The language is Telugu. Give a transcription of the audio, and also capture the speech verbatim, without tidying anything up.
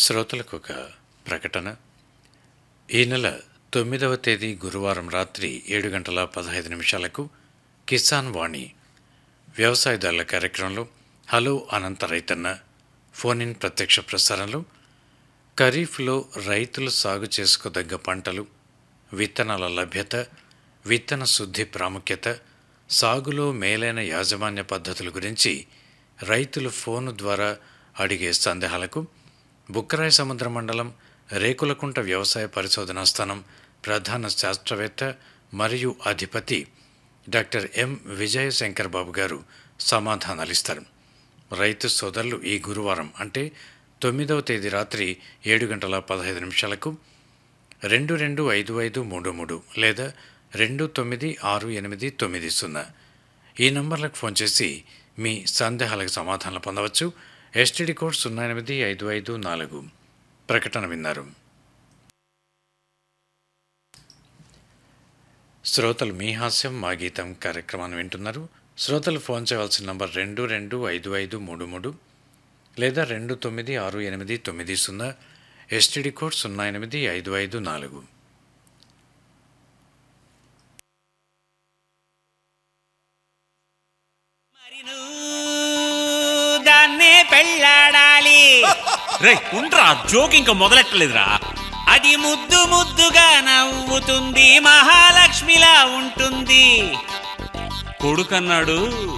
శ్రోతలకు ఒక ప్రకటన. ఈ నెల తొమ్మిదవ తేదీ గురువారం రాత్రి ఏడు గంటల పదహైదు నిమిషాలకు కిసాన్ వాణి వ్యవసాయదారుల కార్యక్రమంలో హలో అనంత రైతన్న ఫోన్ ఇన్ ప్రత్యక్ష ప్రసారంలో ఖరీఫ్లో రైతులు సాగు చేసుకోదగ్గ పంటలు, విత్తనాల లభ్యత, విత్తన శుద్ధి ప్రాముఖ్యత, సాగులో మేలైన యాజమాన్య పద్ధతుల గురించి రైతులు ఫోను ద్వారా అడిగే సందేహాలకు బుక్కరాయ సముద్ర మండలం రేకులకుంట వ్యవసాయ పరిశోధనా స్థానం ప్రధాన శాస్త్రవేత్త మరియు అధిపతి డాక్టర్ ఎం విజయశంకర్ బాబు గారు సమాధానాలిస్తారు. రైతు సోదరులు ఈ గురువారం అంటే తొమ్మిదవ తేదీ రాత్రి ఏడు గంటల పదహైదు నిమిషాలకు రెండు రెండు ఐదు ఐదు మూడు మూడు లేదా రెండు తొమ్మిది ఆరు ఎనిమిది తొమ్మిది సున్నా ఈ నంబర్లకు ఫోన్ చేసి మీ సందేహాలకు సమాధానాలు పొందవచ్చు. ఎస్టీడీ కోడ్ సున్నా ఎనిమిది ఐదు ఐదు నాలుగు. ప్రకటన విన్నారు. శ్రోతలు మీ హాస్యం మా గీతం కార్యక్రమాన్ని వింటున్నారు. శ్రోతలు ఫోన్ చేయవలసిన నంబర్ రెండు రెండు ఐదు ఐదు మూడు మూడు లేదా రెండు తొమ్మిది ఆరు ఎనిమిది తొమ్మిది సున్నా. ఎస్టీడీ కోడ్ సున్నా ఎనిమిది ఐదు ఐదు నాలుగు. దాన్నే పెళ్ళాడాలి. రే ఉంట్రా, జోక్ ఇంకా మొదలెట్టలేదురా. అది ముద్దు ముద్దుగా నవ్వుతుంది, మహాలక్ష్మిలా ఉంటుంది. కొడుకన్నాడు